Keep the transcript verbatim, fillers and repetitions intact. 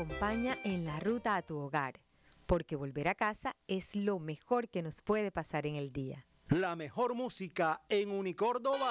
acompaña en la ruta a tu hogar, porque volver a casa es lo mejor que nos puede pasar en el día. La mejor música en Unicórdoba.